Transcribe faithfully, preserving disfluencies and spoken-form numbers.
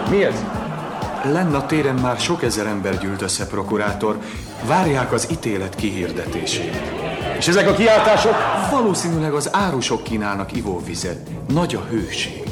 Mi ez? Lenn a téren már sok ezer ember gyűlt össze, prokurátor. Várják az ítélet kihirdetését. És ezek a kiáltások? Valószínűleg az árusok kínálnak ivóvizet. Nagy a hőség.